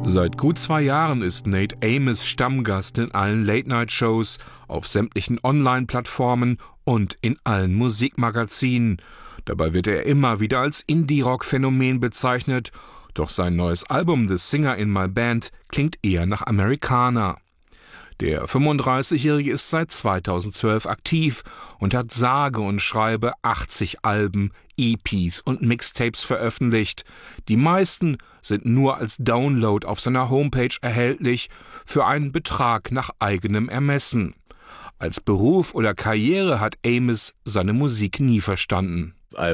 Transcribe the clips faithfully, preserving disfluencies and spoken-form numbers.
Seit gut zwei Jahren ist Nate Amos Stammgast in allen Late-Night-Shows, auf sämtlichen Online-Plattformen und in allen Musikmagazinen. Dabei wird er immer wieder als Indie-Rock-Phänomen bezeichnet, doch sein neues Album The Singer in My Band klingt eher nach Amerikaner. Der fünfunddreißigjährige ist seit zweitausendzwölf aktiv und hat sage und schreibe achtzig Alben, E Ps und Mixtapes veröffentlicht. Die meisten sind nur als Download auf seiner Homepage erhältlich, für einen Betrag nach eigenem Ermessen. Als Beruf oder Karriere hat Amos seine Musik nie verstanden.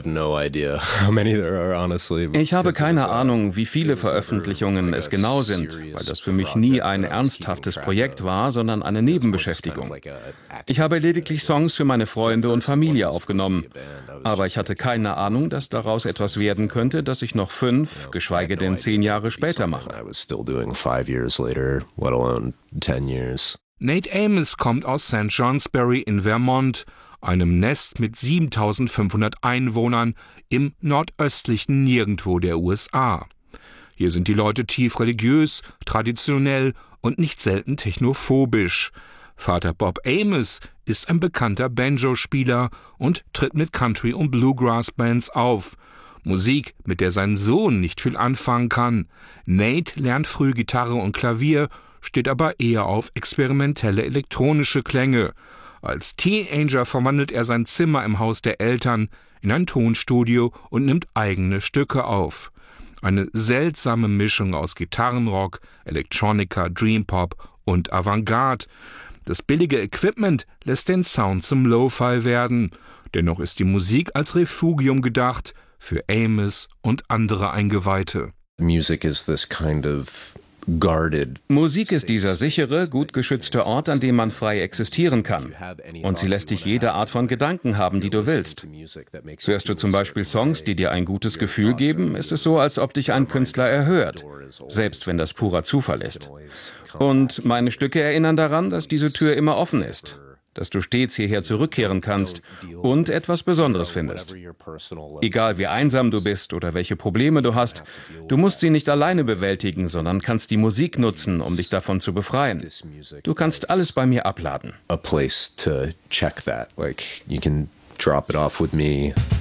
Ich habe keine Ahnung, wie viele Veröffentlichungen es genau sind, weil das für mich nie ein ernsthaftes Projekt war, sondern eine Nebenbeschäftigung. Ich habe lediglich Songs für meine Freunde und Familie aufgenommen. Aber ich hatte keine Ahnung, dass daraus etwas werden könnte, das ich noch fünf, geschweige denn zehn Jahre später mache. Nate Amos kommt aus Saint Johnsbury in Vermont, einem Nest mit siebentausendfünfhundert Einwohnern im nordöstlichen Nirgendwo der U S A. Hier sind die Leute tief religiös, traditionell und nicht selten technophobisch. Vater Bob Amos ist ein bekannter Banjo-Spieler und tritt mit Country- und Bluegrass-Bands auf. Musik, mit der sein Sohn nicht viel anfangen kann. Nate lernt früh Gitarre und Klavier, steht aber eher auf experimentelle elektronische Klänge. Als Teenager verwandelt er sein Zimmer im Haus der Eltern in ein Tonstudio und nimmt eigene Stücke auf. Eine seltsame Mischung aus Gitarrenrock, Electronica, Dreampop und Avantgarde. Das billige Equipment lässt den Sound zum Lo-Fi werden. Dennoch ist die Musik als Refugium gedacht für Amos und andere Eingeweihte. Music is this kind of Musik ist dieser sichere, gut geschützte Ort, an dem man frei existieren kann. Und sie lässt dich jede Art von Gedanken haben, die du willst. Hörst du zum Beispiel Songs, die dir ein gutes Gefühl geben, ist es so, als ob dich ein Künstler erhört, selbst wenn das purer Zufall ist. Und meine Stücke erinnern daran, dass diese Tür immer offen ist, dass du stets hierher zurückkehren kannst und etwas Besonderes findest. Egal wie einsam du bist oder welche Probleme du hast, du musst sie nicht alleine bewältigen, sondern kannst die Musik nutzen, um dich davon zu befreien. Du kannst alles bei mir abladen. A place to check that, like you can drop it off with me.